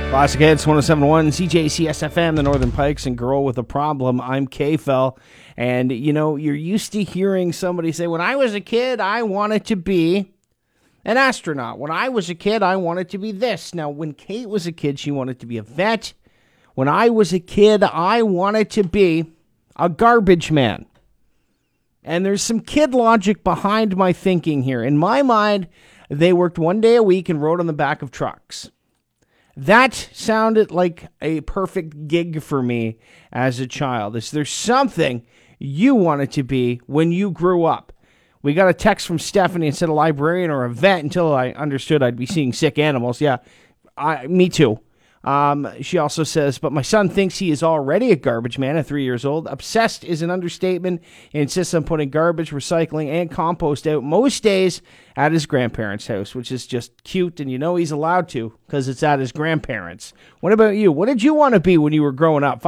Classic Hits 107.1 CJCS FM, the Northern Pikes, and Girl with a Problem. I'm K-Fel. And, you know, you're used to hearing somebody say, when I was a kid, I wanted to be an astronaut. When I was a kid, I wanted to be this. Now, when Kate was a kid, she wanted to be a vet. When I was a kid, I wanted to be a garbage man. And there's some kid logic behind my thinking here. In my mind, they worked one day a week and rode on the back of trucks. That sounded like a perfect gig for me as a child. Is there something you wanted to be when you grew up? We got a text from Stephanie and said a librarian or a vet until I understood I'd be seeing sick animals. Yeah, me too. She also says, but my son thinks he is already a garbage man at 3 years old. Obsessed is an understatement. He insists on putting garbage, recycling, and compost out most days at his grandparents' house, which is just cute, and you know he's allowed to because it's at his grandparents'. What about you? What did you want to be when you were growing up?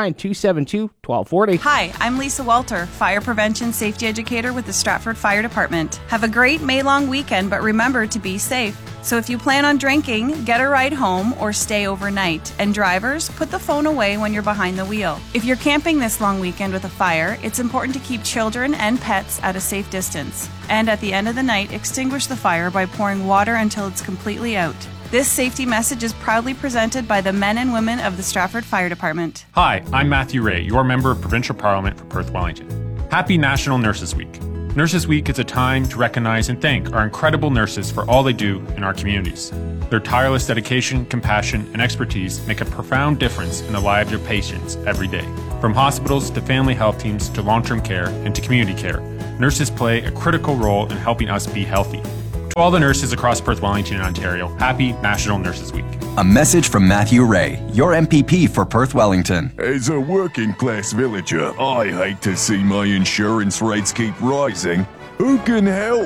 519-272-1240. Hi, I'm Lisa Walter, Fire Prevention Safety Educator with the Stratford Fire Department. Have a great May-long weekend, but remember to be safe. So if you plan on drinking, get a ride home or stay overnight. And drivers, put the phone away when you're behind the wheel. If you're camping this long weekend with a fire, it's important to keep children and pets at a safe distance. And at the end of the night, extinguish the fire by pouring water until it's completely out. This safety message is proudly presented by the men and women of the Stratford Fire Department. Hi, I'm Matthew Ray, your Member of Provincial Parliament for Perth Wellington. Happy National Nurses Week. Nurses Week is a time to recognize and thank our incredible nurses for all they do in our communities. Their tireless dedication, compassion, and expertise make a profound difference in the lives of patients every day. From hospitals to family health teams to long-term care and to community care, nurses play a critical role in helping us be healthy. To all the nurses across Perth Wellington and Ontario, happy National Nurses Week. A message from Matthew Ray, your MPP for Perth Wellington. As a working class villager, I hate to see my insurance rates keep rising. Who can help?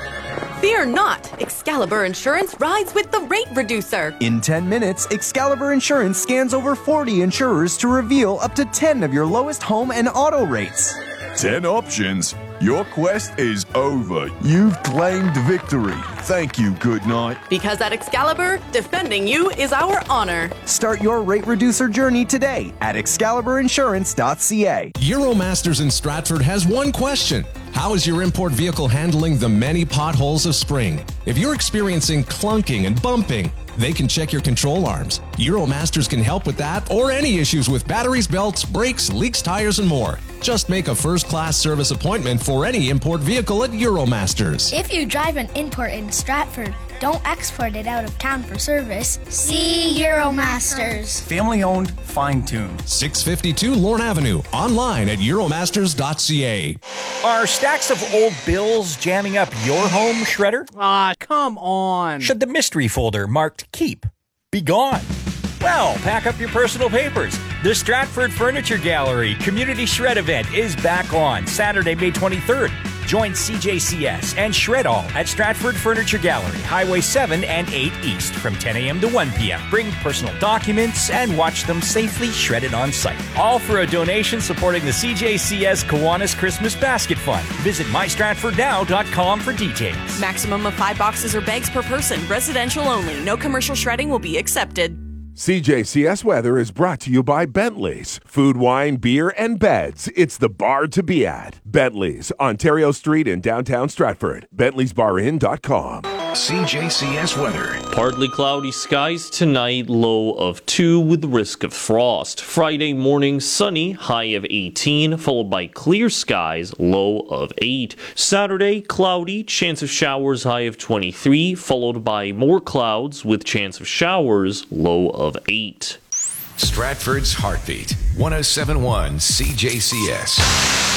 Fear not! Excalibur Insurance rides with the rate reducer. In 10 minutes, Excalibur Insurance scans over 40 insurers to reveal up to 10 of your lowest home and auto rates. 10 options. Your quest is over. You've claimed victory. Thank you, good night. Because at Excalibur, defending you is our honor. Start your rate reducer journey today at excaliburinsurance.ca. Euromasters in Stratford has one question. How is your import vehicle handling the many potholes of spring? If you're experiencing clunking and bumping, they can check your control arms. Euromasters can help with that or any issues with batteries, belts, brakes, leaks, tires, and more. Just make a first-class service appointment for any import vehicle at Euromasters. If you drive an import in Stratford, don't export it out of town for service. See Euromasters. Family-owned, fine-tuned. 652 Lorne Avenue. Online at euromasters.ca. Are stacks of old bills jamming up your home, Shredder? Come on. Should the mystery folder marked Keep be gone? Well, pack up your personal papers. The Stratford Furniture Gallery Community Shred event is back on Saturday, May 23rd. Join CJCS and Shred All at Stratford Furniture Gallery, Highway 7 and 8 East from 10 a.m. to 1 p.m. Bring personal documents and watch them safely shredded on site. All for a donation supporting the CJCS Kiwanis Christmas Basket Fund. Visit mystratfordnow.com for details. Maximum of 5 boxes or bags per person. Residential only. No commercial shredding will be accepted. CJCS Weather is brought to you by Bentley's. Food, wine, beer, and beds. It's the bar to be at. Bentley's, Ontario Street in downtown Stratford. Bentley'sBarIn.com. CJCS weather. Partly cloudy skies tonight, low of 2 with risk of frost. Friday morning, sunny, high of 18, followed by clear skies, low of 8. Saturday, cloudy, chance of showers, high of 23, followed by more clouds with chance of showers, low of 8. Stratford's Heartbeat, 107.1 CJCS.